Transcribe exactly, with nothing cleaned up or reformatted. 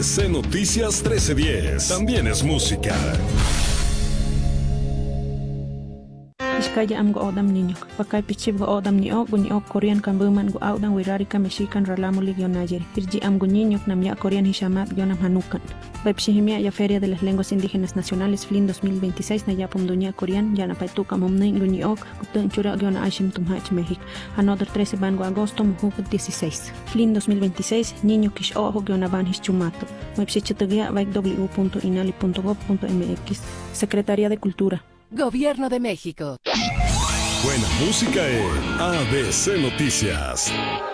C Noticias trece diez. También es música. Iskaya am go odam niño. Pakai pichib go odam ni ok ni ok Korean kan buman go audan wirarika mexican ralamu ligionayeri. Irji am go niño nam ya Korean hishamat gionam hanukan. Baipshihimia ya Feria de las Lenguas Indígenas Nacionales F L I N dos mil veintiséis na yapum dunia Korean ya na paituka momnen go ni ok gutun chura giona ashim tumhach México. Another trece van go agosto muhuk dieciséis. F L I N dos mil veintiséis niño kish ojo giona van hischumato. Baipshichitugia baik w punto inali punto gov punto mx. Secretaría de Cultura. Gobierno de México. Buena música en A B C Noticias.